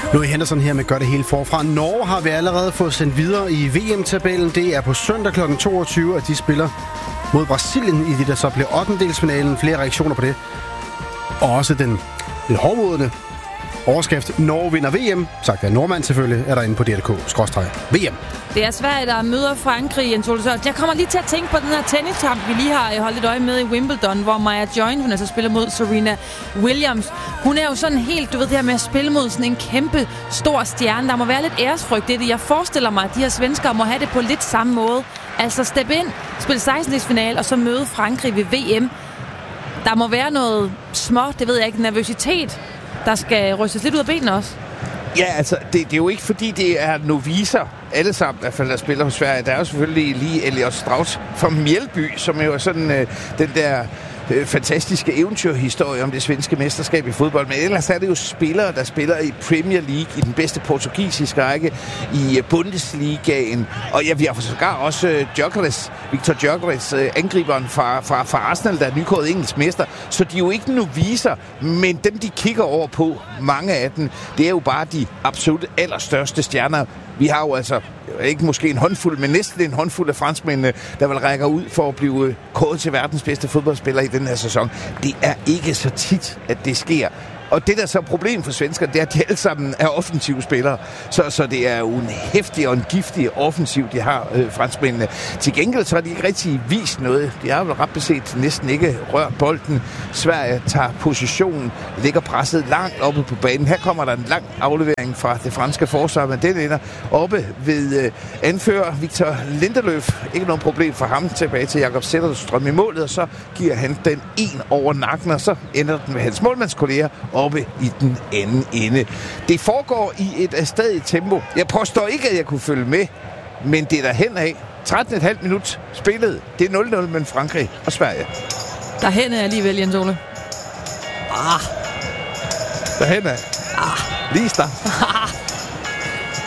Louis Henderson her med Gør det hele forfra. Norge har vi allerede fået sendt videre i VM-tabellen. Det er på søndag kl. 22, at de spiller mod Brasilien i det, der så bliver 8-delsfinalen. Flere reaktioner på det. Og også den lidt hårdmodende overskrift: Norge vinder VM. Sagt af nordmand selvfølgelig, er der inde på DRK/VM. Det er Sverige, der møder Frankrig, Jens Ole Sørensen. Jeg kommer lige til at tænke på den her tenniskamp, vi lige har holdt lidt øje med i Wimbledon, hvor Maja Join, hun altså spiller mod Serena Williams. Hun er jo sådan helt, du ved, det her med at spille mod sådan en kæmpe stor stjerne. Der må være lidt æresfrygt i det. Jeg forestiller mig, at de her svenskere må have det på lidt samme måde. Altså step ind, spille 16-delsfinale og så møde Frankrig ved VM. Der må være noget småt, det ved jeg ikke, nervøsitet, der skal rystes lidt ud af benene også. Ja, altså, det er jo ikke fordi, det er noviser alle sammen, i hvert fald, der spiller hos Sverige. Der er jo selvfølgelig lige Elias Strauss fra Mjällby, som jo er sådan den der fantastiske eventyrhistorie om det svenske mesterskab i fodbold. Men ellers er det jo spillere, der spiller i Premier League, i den bedste portugisiske række, i Bundesligaen. Og ja, vi har sågar også Victor Gyökeres, angriberen fra Arsenal, der er nykåret engelsk mester. Så de er jo ikke noviser, men dem, de kigger over på, mange af dem, det er jo bare de absolut allerstørste stjerner. Vi har jo altså ikke måske en håndfuld, men næsten en håndfuld af franskmændene, der vil række ud for at blive kåret til verdens bedste fodboldspiller i den her sæson. Det er ikke så tit, at det sker. Og det, der så er problem for svenskerne, det er, at de alle sammen er offensive spillere. Så det er jo en heftig og en giftig offensiv, de har, franskmændene. Til gengæld så har de ikke rigtig vist noget. De har vel ret beset næsten ikke rørt bolden. Sverige tager positionen, ligger presset langt oppe på banen. Her kommer der en lang aflevering fra det franske forsvar, men den ender oppe ved anfører Victor Lindelöf. Ikke noget problem for ham. Tilbage til Jakob Zetterstrøm i målet, og så giver han den en over nakken, og så ender den med hans målmandskolleger oppe i den anden ende. Det foregår i et stadigt tempo. Jeg påstår ikke, at jeg kunne følge med, men det er derhen af. 13,5 minut spillet. Det er 0-0 mellem Frankrig og Sverige. Derhen er alligevel, Jens Ole. Derhen af. Lige start.